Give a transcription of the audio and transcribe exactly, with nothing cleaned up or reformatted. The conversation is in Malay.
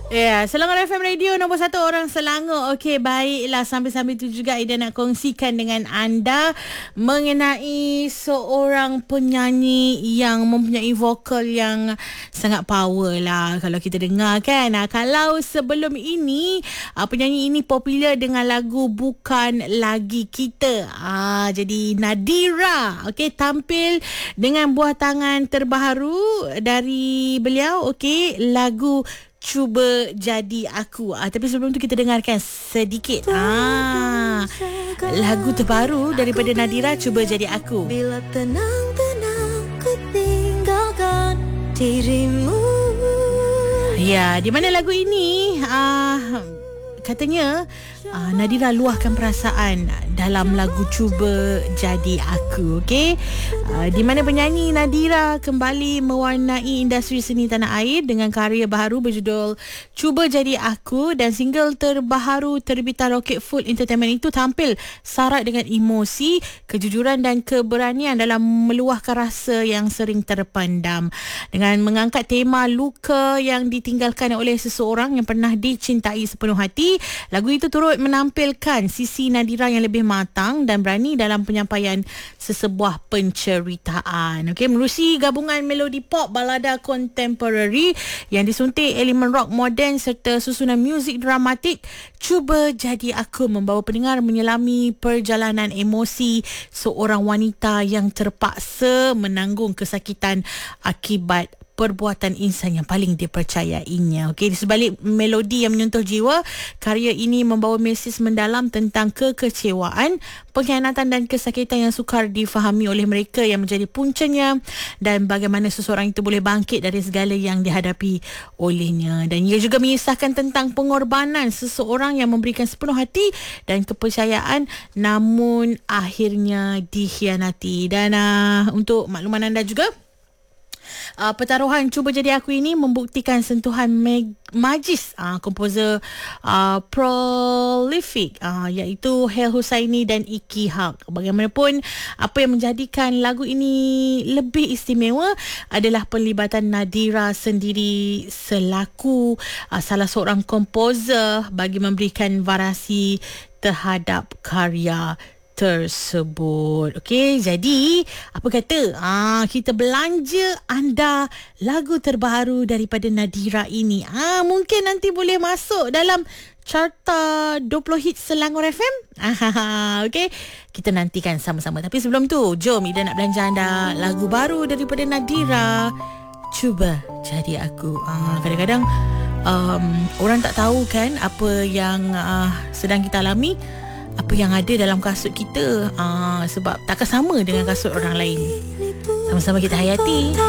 Ya, yeah, Selangor F M Radio nombor satu orang Selangor. Okey, baiklah, sambil-sambil tu juga Ida nak kongsikan dengan anda mengenai seorang penyanyi yang mempunyai vokal yang sangat power lah kalau kita dengar kan. Nah, kalau sebelum ini uh, penyanyi ini popular dengan lagu Bukan Lagi Kita. Ah, jadi Nadira okey tampil dengan buah tangan terbaru dari beliau, okey, lagu Cuba Jadi Aku. Ah, tapi sebelum tu kita dengarkan sedikit ah lagu terbaru daripada Nadira, Cuba Jadi Aku. Bila tenang-tenang ku tinggalkan dirimu. Ya, di mana lagu ini ah katanya uh, Nadira luahkan perasaan dalam lagu Cuba Jadi Aku, okey. Uh, di mana penyanyi Nadira kembali mewarnai industri seni tanah air dengan karya baru berjudul Cuba Jadi Aku, dan single terbaru terbitan Rocket Full Entertainment itu tampil syarat dengan emosi, kejujuran dan keberanian dalam meluahkan rasa yang sering terpendam dengan mengangkat tema luka yang ditinggalkan oleh seseorang yang pernah dicintai sepenuh hati. Lagu itu turut menampilkan sisi Nadira yang lebih matang dan berani dalam penyampaian sesebuah penceritaan. Okey, menerusi gabungan melodi pop, balada contemporary yang disuntik elemen rock moden serta susunan muzik dramatik, Cuba Jadi Aku membawa pendengar menyelami perjalanan emosi seorang wanita yang terpaksa menanggung kesakitan akibat perbuatan insan yang paling dipercayainya. Okey, di sebalik melodi yang menyentuh jiwa, karya ini membawa mesej mendalam tentang kekecewaan, pengkhianatan dan kesakitan yang sukar difahami oleh mereka yang menjadi puncanya, dan bagaimana seseorang itu boleh bangkit dari segala yang dihadapi olehnya. Dan ia juga mengisahkan tentang pengorbanan seseorang yang memberikan sepenuh hati dan kepercayaan namun akhirnya dikhianati. Dan uh, untuk makluman anda juga, Uh, pertaruhan Cuba Jadi Aku ini membuktikan sentuhan mag- magis uh, komposer uh, prolific uh, iaitu Hel Husaini dan Iki Haq. Bagaimanapun, apa yang menjadikan lagu ini lebih istimewa adalah pelibatan Nadira sendiri selaku uh, salah seorang komposer bagi memberikan variasi terhadap karya tersebut. Okey, jadi apa kata ah kita belanja anda lagu terbaru daripada Nadira ini. Ah mungkin nanti boleh masuk dalam carta dua puluh hit Selangor F M. Ah okey, kita nantikan sama-sama. Tapi sebelum tu, jom Ida nak belanja anda lagu baru daripada Nadira, Cuba Jadi Aku. Ah kadang-kadang um, orang tak tahu kan apa yang uh, sedang kita alami, apa yang ada dalam kasut kita, uh, sebab takkan sama dengan kasut orang lain. Sama-sama kita hayati.